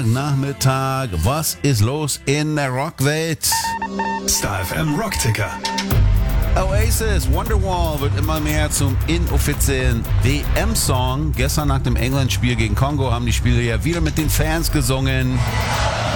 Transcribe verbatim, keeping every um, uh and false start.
Nachmittag. Was ist los in der Rockwelt? Star F M Rockticker. Oasis, Wonderwall wird immer mehr zum inoffiziellen W M-Song. Gestern nach dem England-Spiel gegen Kongo haben die Spieler ja wieder mit den Fans gesungen.